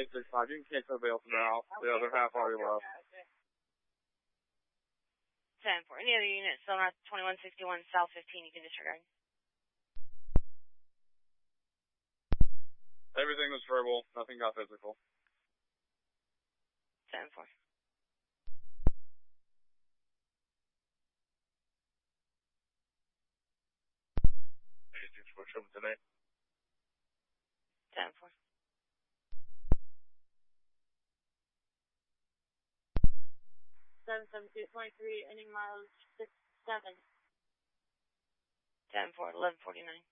865. You can cancel the bail from now. The other half already left. 10-4. Any other unit still not 2161 South 15, you can disregard. Everything was verbal. Nothing got physical. 10-4. Tonight. 10-4. 77223, ending miles 67. 10-4, 1149.